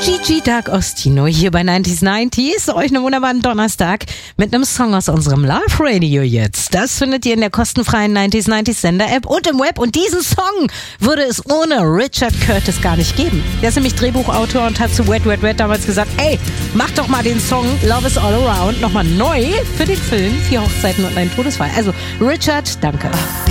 Gigi D'Agostino hier bei 90s. Euch einen wunderbaren Donnerstag mit einem Song aus unserem Live Radio jetzt. Das findet ihr in der kostenfreien 90s Sender-App und im Web. Und diesen Song würde es ohne Richard Curtis gar nicht geben. Der ist nämlich Drehbuchautor und hat zu Wet Wet Wet damals gesagt, ey, mach doch mal den Song Love is All Around nochmal neu für den Film 4 Hochzeiten und ein Todesfall. Also Richard, danke.